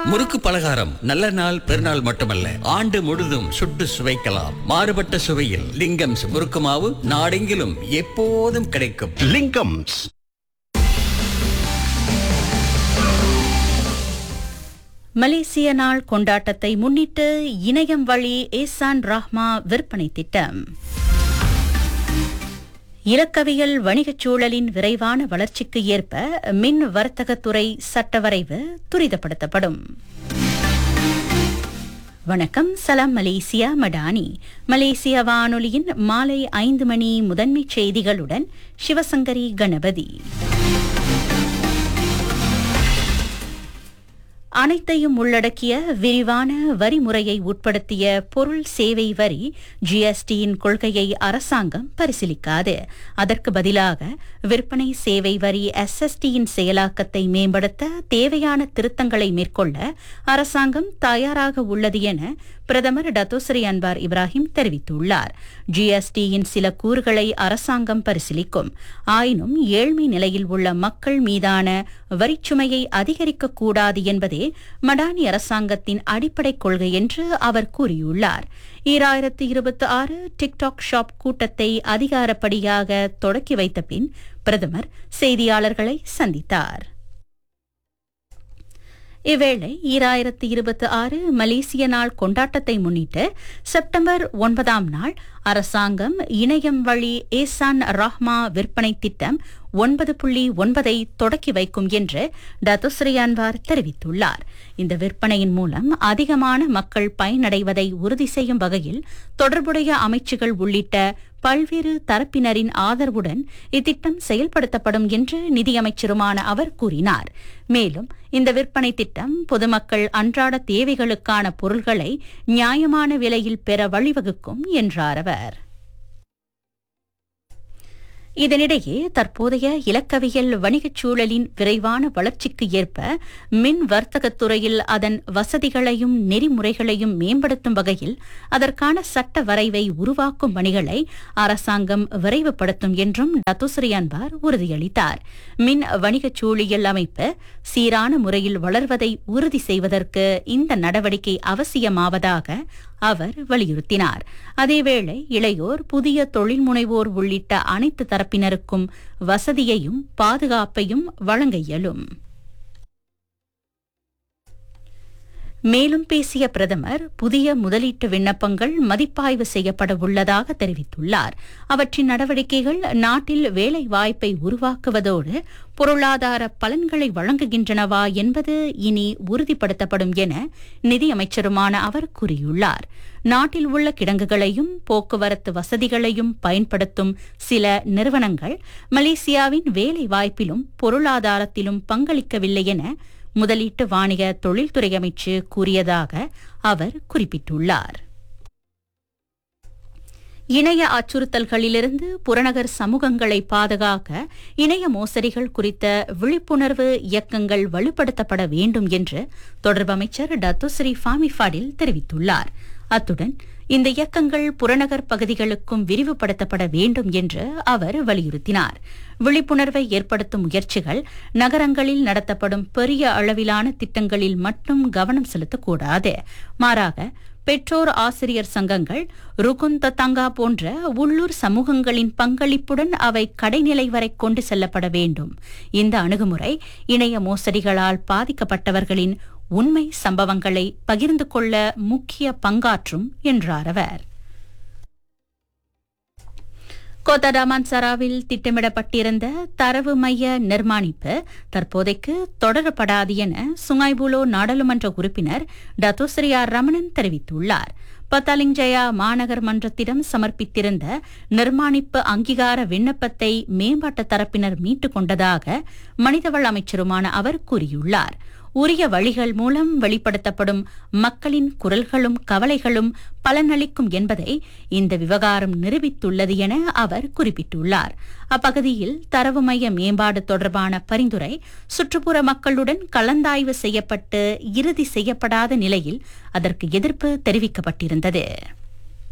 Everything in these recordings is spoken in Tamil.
முறுக்கு பலகாரம் நல்ல நாள் பெருநாள் மட்டுமல்ல, ஆண்டு முழுதும் சுட்டு சுவைக்கலாம். மாறுபட்ட சுவையில் லிங்கம்ஸ் முறுக்கு மாவு நாடெங்கிலும் எப்போதும் கிடைக்கும். லிங்கம்ஸ். மலேசிய நாள் கொண்டாட்டத்தை முன்னிட்டு இணையம் வழி ஏசான் ரஹ்மா விற்பனை திட்டம். இலக்கவியல் வணிகச் சூழலின் விரைவான வளர்ச்சிக்கு ஏற்ப மின் வர்த்தகத்துறை சட்ட வரைவு துரிதப்படுத்தப்படும். வணக்கம், சலாம் மலேசியா மடானி. மலேசிய வானொலியின் மாலை 5 மணி முதன்மை செய்திகளுடன் சிவசங்கரி கணபதி. அனைத்தையும் உள்ளடக்கிய விரிவான வரி முறையை உட்படுத்திய பொருள் சேவை வரி ஜிஎஸ்டியின் கொள்கையை அரசாங்கம் பரிசீலிக்காது. அதற்கு பதிலாக விற்பனை சேவை வரி எஸ்எஸ்டியின் செயலாக்கத்தை மேம்படுத்த தேவையான திருத்தங்களை மேற்கொள்ள அரசாங்கம் தயாராக உள்ளது என பிரதமர் டத்தோஸ்ரீ அன்வார் இப்ராஹிம் தெரிவித்துள்ளார். ஜிஎஸ்டியின் சில கூறுகளை அரசாங்கம் பரிசீலிக்கும். ஆயினும் ஏழ்மை நிலையில் உள்ள மக்கள் மீதான வரிச்சுமையை அதிகரிக்கக்கூடாது என்பதே மடானி அரசாங்கத்தின் அடிப்படை கொள்கை என்று அவர் கூறியுள்ளார். 2026 டிக்டாக் ஷாப் கூட்டத்தை அதிகாரப்படியாக தொடக்கி வைத்த பின் பிரதமர் செய்தியாளர்களை சந்தித்தார். இவ்வேளை 2026 மலேசிய நாள் கொண்டாட்டத்தை முன்னிட்டு செப்டம்பர் 9ஆம் நாள் அரசாங்கம் இணையம் வழி ஏசான் ரஹ்மா விற்பனை திட்டம் 9.9 தொடக்கி வைக்கும் என்று டத்தோஸ்ரீ அன்வார் தெரிவித்துள்ளார். இந்த விற்பனையின் மூலம் அதிகமான மக்கள் பயனடைவதை உறுதி செய்யும் வகையில் தொடர்புடைய அமைச்சுகள் உள்ளிட்ட பல்வேறு தரப்பினரின் ஆதரவுடன் இத்திட்டம் செயல்படுத்தப்படும் என்று நிதியமைச்சருமான அவர் கூறினார். மேலும் இந்த விற்பனை திட்டம் பொதுமக்கள் அன்றாட தேவைகளுக்கான பொருள்களை நியாயமான விலையில் பெற வழிவகுக்கும் என்றார் அவர். இதனிடையே தற்போதைய இலக்கவியல் வணிகச் சூழலின் விரைவான வளர்ச்சிக்கு ஏற்ப மின் வர்த்தகத் துறையில் அதன் வசதிகளையும் நெறிமுறைகளையும் மேம்படுத்தும் வகையில் அதற்கான சட்ட வரைவை உருவாக்கும் பணிகளை அரசாங்கம் விரைவுபடுத்தும் என்றும் டத்தோஸ்ரீ அன்வார் உறுதியளித்தார். மின் வணிகச் சூழியல் அமைப்பு சீரான முறையில் வளர்வதை உறுதி செய்வதற்கு இந்த நடவடிக்கை அவசியமாவதாக அவர் வலியுறுத்தினார். அதேவேளை இளையோர், புதிய தொழில் முனைவோர் உள்ளிட்ட அனைத்து தரப்பினருக்கும் வசதியையும் பாதுகாப்பையும் வழங்க இயலும். மேலும் பேசிய பிரதமர் புதிய முதலீட்டு விண்ணப்பங்கள் மதிப்பாய்வு செய்யப்பட உள்ளதாக தெரிவித்துள்ளார். அவற்றின் நடவடிக்கைகள் நாட்டில் வேலை வாய்ப்பை உருவாக்குவதோடு பொருளாதார பலன்களை வழங்குகின்றனவா என்பது இனி உறுதிப்படுத்தப்படும் என நிதியமைச்சருமான அவர் கூறியுள்ளார். நாட்டில் உள்ள கிடங்குகளையும் போக்குவரத்து வசதிகளையும் பயன்படுத்தும் சில நிறுவனங்கள் மலேசியாவின் வேலை வாய்ப்பிலும் பொருளாதாரத்திலும் பங்களிக்கவில்லை என முதலீட்டு வாணிக தொழில்துறை அமைச்சு கூறியதாக அவர் குறிப்பிட்டுள்ளார். இணைய அச்சுறுத்தல்களிலிருந்து புறநகர் சமூகங்களை பாதுகாக்க இணைய மோசடிகள் குறித்த விழிப்புணர்வு இயக்கங்கள் வலுப்படுத்தப்பட வேண்டும் என்று தொடர்பு அமைச்சர் டத்தோஸ்ரீ ஃபாமி ஃபாடில் தெரிவித்துள்ளார். அத்துடன் இந்த இயக்கங்கள் புறநகர் பகுதிகளுக்கும் விரிவுபடுத்தப்பட வேண்டும் என்று அவர் வலியுறுத்தினார். விழிப்புணர்வை ஏற்படுத்தும் முயற்சிகள் நகரங்களில் நடத்தப்படும் பெரிய அளவிலான திட்டங்களில் மட்டும் கவனம் செலுத்தக்கூடாது. மாறாக பெற்றோர் ஆசிரியர் சங்கங்கள், ருகுன் தத்தங்கா போன்ற உள்ளூர் சமூகங்களின் பங்களிப்புடன் அவை கடைநிலை வரை கொண்டு செல்லப்பட வேண்டும். இந்த அணுகுமுறை இணைய மோசடிகளால் பாதிக்கப்பட்டவர்களின் உண்மை சம்பவங்களை பகிர்ந்து கொள்ள முக்கிய பங்காற்றும் என்றார் அவர். கோத்தா டமான்சராவில் திட்டமிடப்பட்டிருந்த தரவு மைய நிர்மாணிப்பு தற்போதைக்கு தொடரப்படாது என சுங்காய்புலோ நாடாளுமன்ற உறுப்பினர் டத்தோஸ்ரீ ஆர் ரமணன் தெரிவித்துள்ளார். பத்தாலிங்ஜயா மாநகர் மன்றத்திடம் சமர்ப்பித்திருந்த நிர்மாணிப்பு அங்கீகார விண்ணப்பத்தை மேம்பாட்டு தரப்பினர் மீட்டுக் கொண்டதாக மனிதவள அமைச்சருமான அவர் கூறியுள்ளார். உரிய வழிகள் மூலம் வெளிப்படுத்தப்படும் மக்களின் குரல்களும் கவலைகளும் பலனளிக்கும் என்பதை இந்த விவகாரம் நிரூபித்துள்ளது என அவர் குறிப்பிட்டுள்ளார். அப்பகுதியில் தரவு மைய மேம்பாடு தொடர்பான பரிந்துரை சுற்றுப்புற மக்களுடன் கலந்தாய்வு செய்யப்பட்டு இறுதி செய்யப்படாத நிலையில் அதற்கு எதிர்ப்பு தெரிவிக்கப்பட்டிருந்தது.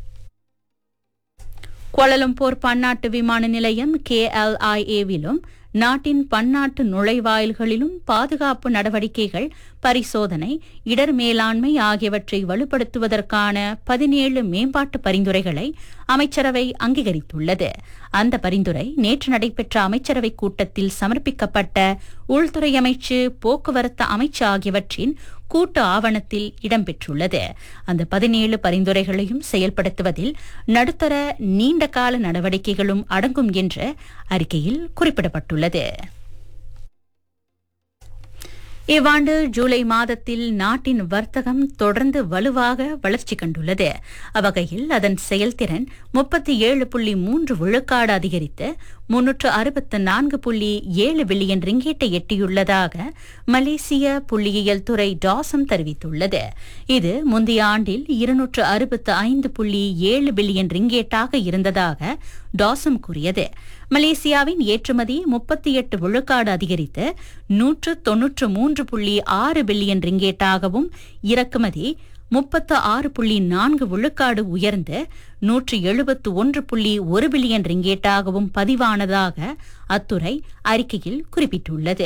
கோலாலம்பூர் பன்னாட்டு விமான நிலையம் KLIA-விலும் நாட்டின் பன்னாட்டு நுழைவாயில்களிலும் பாதுகாப்பு நடவடிக்கைகள், பரிசோதனை, இடர் மேலாண்மை ஆகியவற்றை வலுப்படுத்துவதற்கான 17 மேம்பாட்டு பரிந்துரைகளை அமைச்சரவை அங்கீகரித்துள்ளது. அந்த பரிந்துரை நேற்று நடைபெற்ற அமைச்சரவை கூட்டத்தில் சமர்ப்பிக்கப்பட்ட உள்துறை அமைச்சு, போக்குவரத்து அமைச்சு ஆகியவற்றின் கூட்டு ஆவணத்தில் இடம்பெற்றுள்ளது. அந்த 17 பரிந்துரைகளையும் செயல்படுத்துவதில் நடுத்தர நீண்டகால நடவடிக்கைகளும் அடங்கும் என்று அறிக்கையில் குறிப்பிடப்பட்டுள்ளது. இவ்வாண்டு ஜூலை மாதத்தில் நாட்டின் வர்த்தகம் தொடர்ந்து வலுவாக வளர்ச்சி கண்டுள்ளது. அவ்வகையில் அதன் செயல்திறன் 37.3 விழுக்காடு அதிகரித்து 364.7 பில்லியன் ரிங்கேட்டை எட்டியுள்ளதாக மலேசிய புள்ளியியல் துறை டாசம் தெரிவித்துள்ளது. இது முந்தைய ஆண்டில் 265.7 பில்லியன் ரிங்கேட்டாக இருந்ததாக டாசம் கூறியது. மலேசியாவின் ஏற்றுமதி 38 விழுக்காடு அதிகரித்து 193.6 பில்லியன் ரிங்கேட்டாகவும், இறக்குமதி 36.4 விழுக்காடு உயர்ந்து 171.1 பில்லியன் ரிங்கேட்டாகவும் பதிவானதாக அத்துறை அறிக்கையில் குறிப்பிட்டுள்ளது.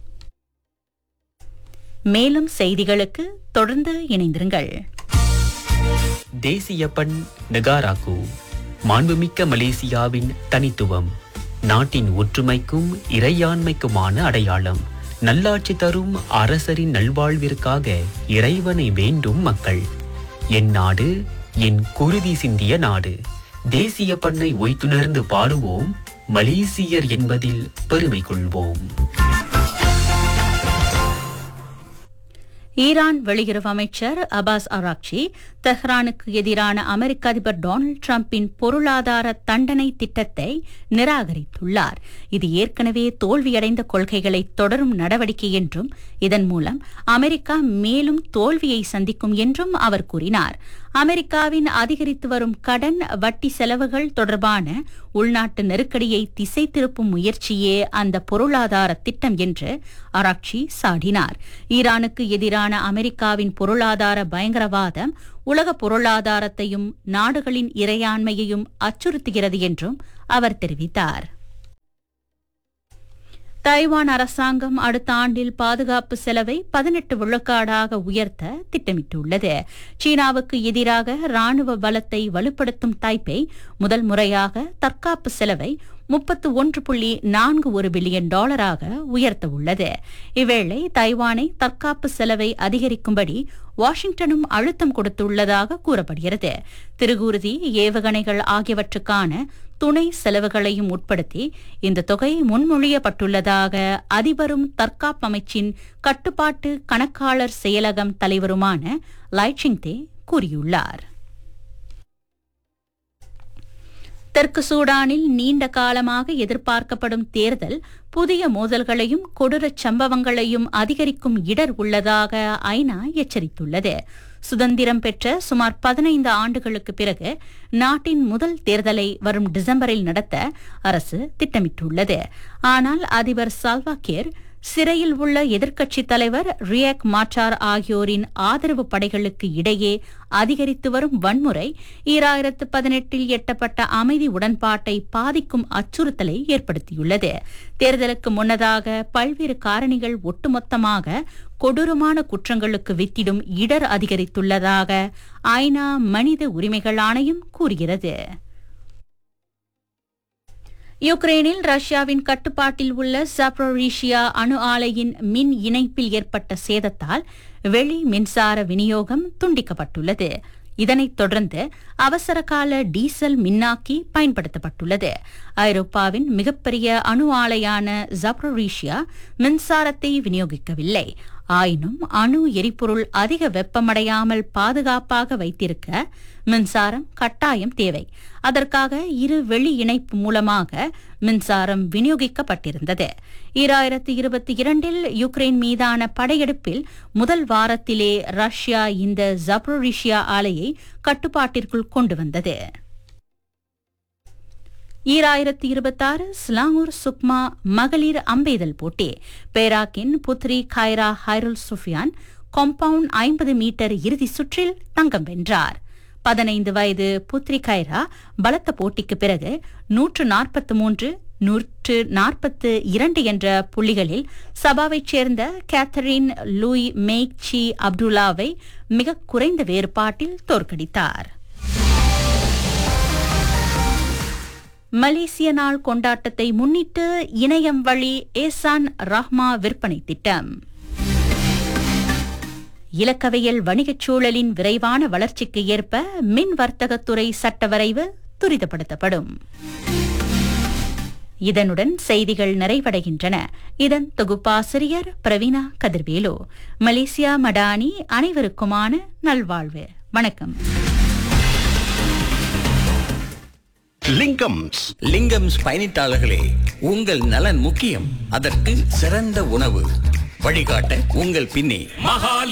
மேலும் செய்திகளுக்கு தொடர்ந்து இணைந்திருங்கள். தேசிய பண் நெகாராக்கு, மாண்புமிக்க மலேசியாவின் தனித்துவம், நாட்டின் ஒற்றுமைக்கும் இறையாண்மைக்குமான அடையாளம். நல்லாட்சி தரும் அரசரின் நல்வாழ்விற்காக இறைவனை வேண்டும் மக்கள். என் நாடு என் குருதி சிந்திய நாடு. தேசிய பண்ணை ஒய்த்துணர்ந்து பாடுவோம், மலேசியர் என்பதில் பெருமை கொள்வோம். ஈரான் வெளியுறவு அமைச்சர் அபாஸ் அராக்சி தெஹ்ரானுக்கு எதிரான அமெரிக்க அதிபர் டொனால்டு டிரம்பின் பொருளாதார தண்டனை திட்டத்தை நிராகரித்துள்ளார். இது ஏற்கனவே தோல்வியடைந்த கொள்கைகளை தொடரும் நடவடிக்கை என்றும், இதன் மூலம் அமெரிக்கா மேலும் தோல்வியை சந்திக்கும் என்றும் அவர் கூறினார். அமெரிக்காவின் அதிகரித்து வரும் கடன், வட்டி செலவுகள் தொடர்பான உள்நாட்டு நெருக்கடியை திசை திருப்பும் முயற்சியே அந்த பொருளாதார திட்டம் என்று அராக்சி சாடினார். ஈரானுக்கு எதிரான அமெரிக்காவின் பொருளாதார பயங்கரவாதம் உலக பொருளாதாரத்தையும் நாடுகளின் இறையாண்மையையும் அச்சுறுத்துகிறது என்றும் அவர் தெரிவித்தார். தைவான் அரசாங்கம் அடுத்த ஆண்டில் பாதுகாப்பு செலவை 18 விழுக்காடாக உயர்த்த திட்டமிட்டுள்ளது. சீனாவுக்கு எதிராக ராணுவ பலத்தை வலுப்படுத்தும் தைப்பே முதல் முறையாக தற்காப்பு செலவை 31.41 பில்லியன் டாலராக உயர்த்த உள்ளது. இவ்வேளை தைவானை தற்காப்பு செலவை அதிகரிக்கும்படி வாஷிங்டனும் அழுத்தம் கொடுத்துள்ளதாக கூறப்படுகிறது. திருகூர்தி, ஏவுகணைகள் ஆகியவற்றுக்கான துணை செலவுகளையும் உட்படுத்தி இந்த தொகை முன்மொழியப்பட்டுள்ளதாக அதிபரும் தற்காப்பு அமைச்சின் கட்டுப்பாட்டு கணக்காளர் செயலகம் தலைவருமான லைச்சிங்தே கூறியுள்ளார். தெற்கு சூடானில் நீண்ட காலமாக எதிர்பார்க்கப்படும் தேர்தல் புதிய மோதல்களையும் கொடூரச் சம்பவங்களையும் அதிகரிக்கும் இடர் உள்ளதாக ஐநா எச்சரித்துள்ளது. சுதந்திரம் பெற்ற சுமார் 15 ஆண்டுகளுக்கு பிறகு நாட்டின் முதல் தேர்தலை வரும் டிசம்பரில் நடத்த அரசு திட்டமிட்டுள்ளது. ஆனால் அதிபர் சால்வா கிர், சிறையில் உள்ள எதிர்க்கட்சித் தலைவர் ரியாக் மாட்டார் ஆகியோரின் ஆதரவு படைகளுக்கு இடையே அதிகரித்து வரும் வன்முறை 2018இல் எட்டப்பட்ட அமைதி உடன்பாட்டை பாதிக்கும் அச்சுறுத்தலை ஏற்படுத்தியுள்ளது. தேர்தலுக்கு முன்னதாக பல்வேறு காரணிகள் ஒட்டுமொத்தமாக கொடூரமான குற்றங்களுக்கு வித்திடும் இடர் அதிகரித்துள்ளதாக ஐநா மனித உரிமைகள் ஆணையம் கூறுகிறது. யுக்ரைனில் ரஷ்யாவின் கட்டுப்பாட்டில் உள்ள ஜாப்ரோரிஷியா அணு ஆலையின் மின் இணைப்பில் ஏற்பட்ட சேதத்தால் வெளி மின்சார விநியோகம் துண்டிக்கப்பட்டுள்ளது. இதனைத் தொடர்ந்து அவசரகால டீசல் மின்னாக்கி பயன்படுத்தப்பட்டுள்ளது. ஐரோப்பாவின் மிகப்பெரிய அணு ஆலையான ஜாப்ரோரிஷியா மின்சாரத்தை விநியோகிக்கவில்லை. ஆயினும் அணு எரிபொருள் அதிக வெப்பமடையாமல் பாதுகாப்பாக வைத்திருக்க மின்சாரம் கட்டாயம் தேவை. அதற்காக இரு வெளி இணைப்பு மூலமாக மின்சாரம் விநியோகிக்கப்பட்டிருந்தது. 2022இல் யுக்ரைன் மீதான படையெடுப்பில் முதல் வாரத்திலே ரஷ்யா இந்த ஜாப்ரோரிஷியா ஆலையை கட்டுப்பாட்டிற்குள் கொண்டு வந்தது. 2026 ஸ்லாங்கூர் சுக்மா மகளிர் அம்பெய்தல் போட்டி. பேராக்கின் புத்ரி கைரா ஹைருல் சுஃபியான் காம்பவுண்ட் 50 மீட்டர் இறுதி சுற்றில் தங்கம் வென்றார். 15 வயது புத்ரி கைரா பலத்த போட்டிக்கு பிறகு 143, 142 என்ற புள்ளிகளில் சபாவைச் சேர்ந்த கேத்தரின் லூய் மேக் சி அப்துல்லாவை மிக குறைந்த வேறுபாட்டில் தோற்கடித்தார். மலேசிய நாள் கொண்டாட்டத்தை முன்னிட்டு இணையம் வழி ஏசான் ரஹ்மா விற்பனை திட்டம். இலக்கவியல் வணிகச் சூழலின் விரைவான வளர்ச்சிக்கு ஏற்ப மின் வர்த்தகத்துறை சட்ட வரைவு துரிதப்படுத்தப்படும். இதனுடன் செய்திகள் நிறைவடைகின்றன. இதன் தொகுப்பாசிரியர் பிரவீணா கதிர்வேலு. மலேசியா மடானி அனைவருக்குமான நல்வாழ்வு. வணக்கம். லிங்கம்ஸ் பயணித்தாளர்களே, உங்கள் நலன் முக்கியம். அதற்கு சிறந்த உணவு வழிகாட்ட உங்கள் பின்னே மகா